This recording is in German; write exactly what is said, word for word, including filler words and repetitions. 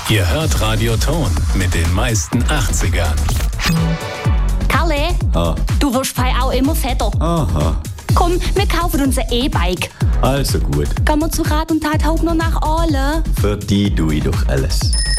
Ihr hört Radio Ton mit den meisten achtzigern. Kalle, Ah. du wirst fei auch immer fetter. Aha, Komm, wir kaufen uns ein E-Bike. also gut. Gehen wir zu Rat und Tat auch noch nach Aale. Für die tue ich doch alles.